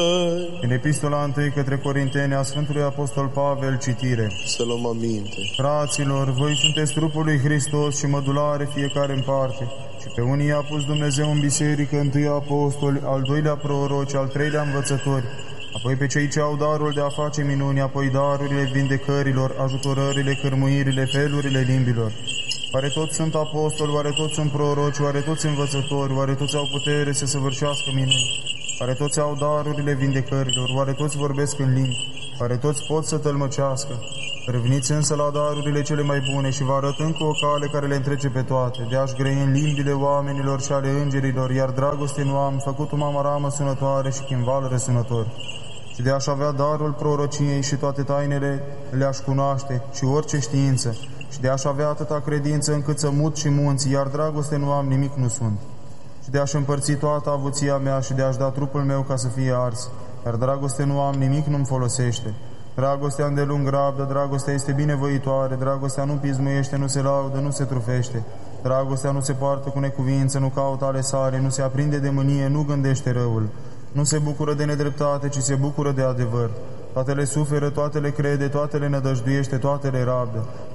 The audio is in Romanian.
În epistola 1 către Corinteni a Sfântului Apostol Pavel, citire. Să luăm aminte. Fraților, voi sunteți trupul lui Hristos și mădulare fiecare în parte. Și pe unii i-a pus Dumnezeu în biserică, întâi apostoli, al doilea proroci, al treilea învățători, apoi pe cei ce au darul de a face minuni, apoi darurile vindecărilor, ajutorările, cârmuirile, felurile limbilor. Oare toți sunt apostoli, oare toți sunt proroci, oare toți învățători, oare toți au putere să săvârșească minuni? Oare toți au darurile vindecărilor, oare toți vorbesc în limbi, oare toți pot să tălmăcească? Reveniți însă la darurile cele mai bune și vă arăt încă o cale care le întrece pe toate, de a-și grăi în limbile oamenilor și ale îngerilor, iar dragoste nu am, făcut-o mamaramă sunătoare și chimval răsunător. Și de a-și avea darul prorociei și toate tainele le-aș cunoaște și orice știință, și de a-și avea atâta credință încât să mut și munți, iar dragoste nu am, nimic nu sunt. Și de a-și împărți toată avuția mea și de a-și da trupul meu ca să fie ars, iar dragoste nu am, nimic nu-mi folosește. Dragostea îndelung rabdă, dragostea este binevoitoare, dragostea nu pismuiește, nu se laudă, nu se trufește. Dragostea nu se poartă cu necuvință, nu caută ale sale, nu se aprinde de mânie, nu gândește răul. Nu se bucură de nedreptate, ci se bucură de adevăr. Toate le suferă, toate le crede, toate le nădăjduiește, toate le rabdă.